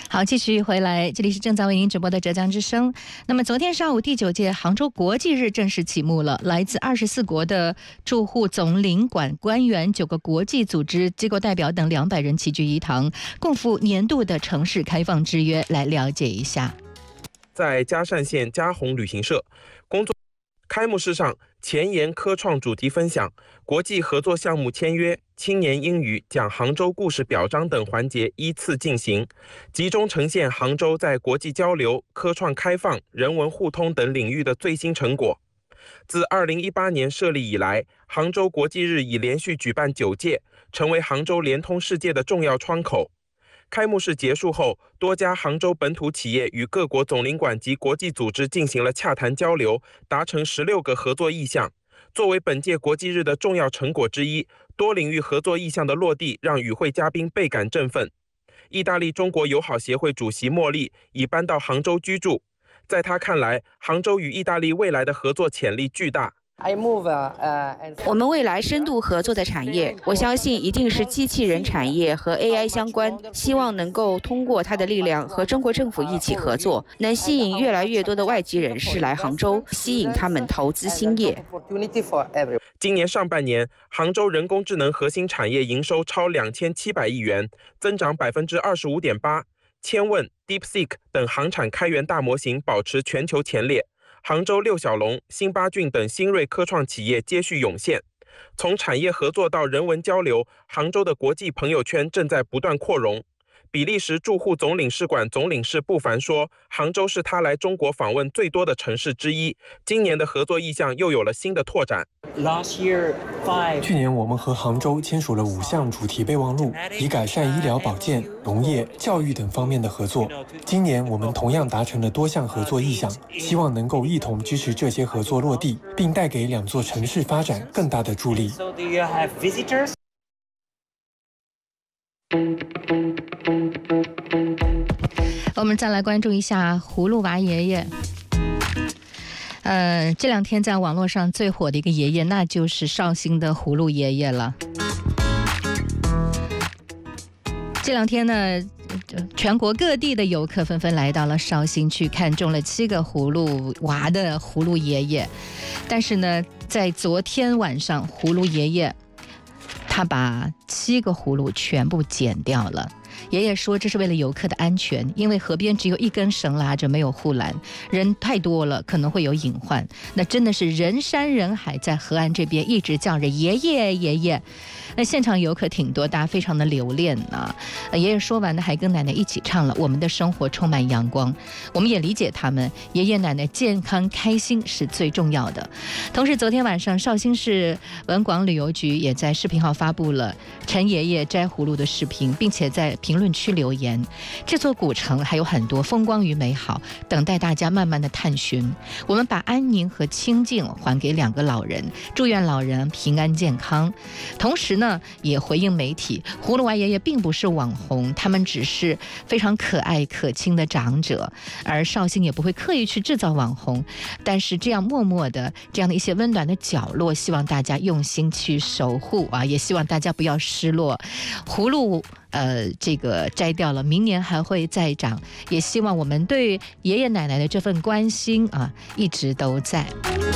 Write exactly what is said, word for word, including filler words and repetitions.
好，继续回来，这里是正在为您直播的浙江之声。那么昨天上午第九届杭州国际日正式启幕了，来自二十四国的驻沪总领馆官员、九个国际组织机构代表等两百人齐聚一堂，共赴年度的城市开放之约，来了解一下。 在嘉善县嘉宏旅行社工作开幕式上，前沿科创主题分享、国际合作项目签约、青年英语讲杭州故事表彰等环节依次进行，集中呈现杭州在国际交流、科创开放、人文互通等领域的最新成果。自二零一八年设立以来，杭州国际日已连续举办九届，成为杭州联通世界的重要窗口。开幕式结束后，多家杭州本土企业与各国总领馆及国际组织进行了洽谈交流，达成十六个合作意向。作为本届国际日的重要成果之一，多领域合作意向的落地让与会嘉宾倍感振奋。意大利中国友好协会主席莫莉已搬到杭州居住，在他看来，杭州与意大利未来的合作潜力巨大。 我们未来深度合作的产业，我相信一定是机器人产业和 A I 相关，希望能够通过它的力量和中国政府一起合作，能吸引越来越多的外籍人士来杭州，吸引他们投资兴业。 今年上半年，杭州人工智能核心产业营收超两千七百亿元，增长百分之二十五点八。千问、DeepSeek 等航产开源大模型保持全球前列。杭州六小龙、新八骏等新锐科创企业接续涌现。从产业合作到人文交流，杭州的国际朋友圈正在不断扩容。比利时驻沪总领事馆总领事布凡说，杭州是他来中国访问最多的城市之一。今年的合作意向又有了新的拓展。 去年我们和杭州签署了五项主题备忘录，以改善医疗保健、农业、教育等方面的合作。今年我们同样达成了多项合作意向，希望能够一同支持这些合作落地，并带给两座城市发展更大的助力。 我们再来关注一下葫芦娃爷爷。呃，这两天在网络上最火的一个爷爷，那就是绍兴的葫芦爷爷了。这两天呢，全国各地的游客纷纷来到了绍兴，去看中了七个葫芦娃的葫芦爷爷。但是呢，在昨天晚上，葫芦爷爷他把七个葫芦全部剪掉了。爷爷说这是为了游客的安全，因为河边只有一根绳拉着，没有护栏，人太多了可能会有隐患。那真的是人山人海，在河岸这边一直叫着爷爷爷爷。那现场游客挺多，大家非常的留恋啊。爷爷说完呢，还跟奶奶一起唱了《我们的生活充满阳光》。我们也理解他们，爷爷奶奶健康开心是最重要的。同时，昨天晚上绍兴市文广旅游局也在视频号发布了陈爷爷摘葫芦的视频，并且在评论区留言，这座古城还有很多风光与美好等待大家慢慢的探寻。我们把安宁和清静还给两个老人，祝愿老人平安健康。同时呢，也回应媒体，葫芦娃爷爷并不是网红，他们只是非常可爱可亲的长者，而绍兴也不会刻意去制造网红，但是这样默默的这样的一些温暖的角落，希望大家用心去守护啊，也希望大家不要失落。葫芦呃，这个摘掉了，明年还会再长，也希望我们对爷爷奶奶的这份关心啊，一直都在。